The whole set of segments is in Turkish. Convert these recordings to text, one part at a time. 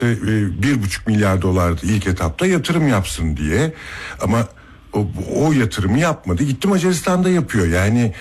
1,5 milyar dolar ilk etapta yatırım yapsın diye. Ama o yatırımı yapmadı. Gitti Macaristan'da yapıyor. Yani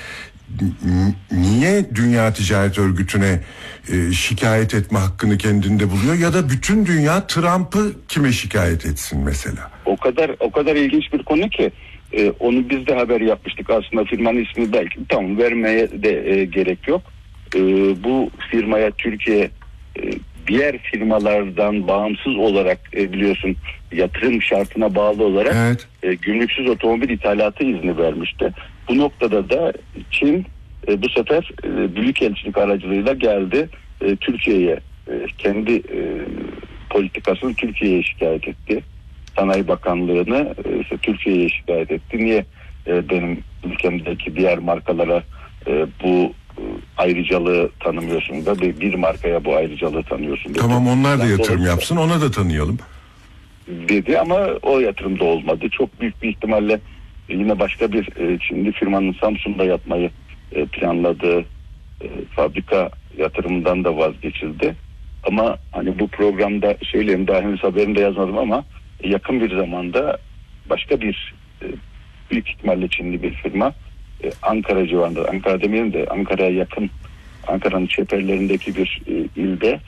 niye Dünya Ticaret Örgütü'ne şikayet etme hakkını kendinde buluyor, ya da bütün dünya Trump'ı kime şikayet etsin mesela? O kadar ilginç bir konu ki onu biz de haber yapmıştık aslında. Firmanın ismi belki tam vermeye de gerek yok. Bu firmaya Türkiye diğer firmalardan bağımsız olarak biliyorsun yatırım şartına bağlı olarak gümrüksüz otomobil ithalatı izni vermişti. Bu noktada da Çin bu sefer büyükelçilik aracılığıyla geldi Türkiye'ye, kendi politikasını Türkiye'ye şikayet etti. Sanayi Bakanlığı'nı Türkiye'ye şikayet etti. Niye benim ülkemdeki diğer markalara bu ayrıcalığı tanımıyorsun da bir markaya bu ayrıcalığı tanıyorsun dedi. Tamam, onlar da yatırım yapsın, ona da tanıyalım dedi ama o yatırım da olmadı. Çok büyük bir ihtimalle yine başka bir Çinli firmanın Samsun'da yapmayı planladığı fabrika yatırımından da vazgeçildi. Ama hani bu programda söyleyeyim, daha henüz haberinde yazmadım ama yakın bir zamanda başka bir büyük ihtimalle Çinli bir firma Ankara civarında, Ankara demeyelim de Ankara'ya yakın, Ankara'nın çeperlerindeki bir ilde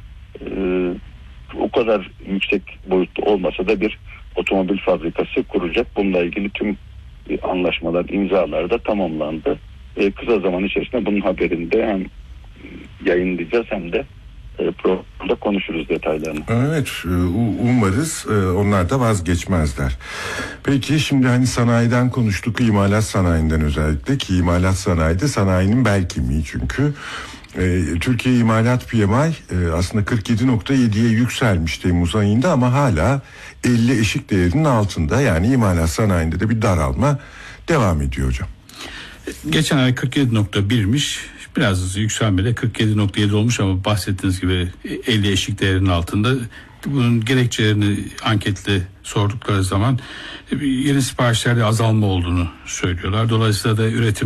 o kadar yüksek boyutlu olmasa da bir otomobil fabrikası kuracak. Bununla ilgili tüm anlaşmalar, imzalar da tamamlandı. Kısa zaman içerisinde bunun haberini de hem yayınlayacağız hem de programda konuşuruz detaylarını. Evet, umarız onlar da vazgeçmezler. Peki şimdi hani sanayiden konuştuk, imalat sanayinden özellikle, ki imalat sanayide sanayinin bel kemiği çünkü. Türkiye İmalat PMI aslında 47.7'ye yükselmiş Temmuz ayında ama hala 50 eşik değerinin altında, yani imalat sanayinde de bir daralma devam ediyor hocam. Geçen ay 47.1'miş. Biraz yükselmede 47.7 olmuş ama bahsettiğiniz gibi 50 eşik değerinin altında. Bunun gerekçelerini anketle sordukları zaman yeni siparişlerde azalma olduğunu söylüyorlar. Dolayısıyla da üretim